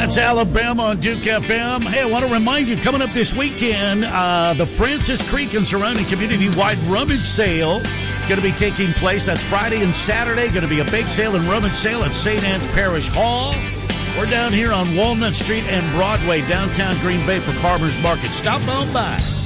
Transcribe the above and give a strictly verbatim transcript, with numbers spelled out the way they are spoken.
That's Alabama on Duke F M. Hey, I want to remind you, coming up this weekend, uh, the Francis Creek and surrounding community-wide rummage sale going to be taking place. That's Friday and Saturday. Going to be a bake sale and rummage sale at Saint Anne's Parish Hall. We're down here on Walnut Street and Broadway, downtown Green Bay for Farmers Market. Stop on by.